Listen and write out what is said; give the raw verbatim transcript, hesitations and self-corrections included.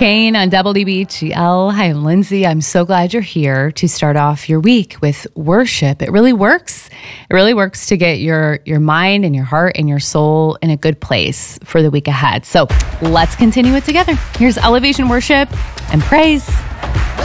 Kane on W B G L. Hi, I'm Lindsay. I'm so glad you're here to start off your week with worship. It really works. It really works to get your, your mind and your heart and your soul in a good place for the week ahead. So let's continue it together. Here's Elevation Worship and Praise.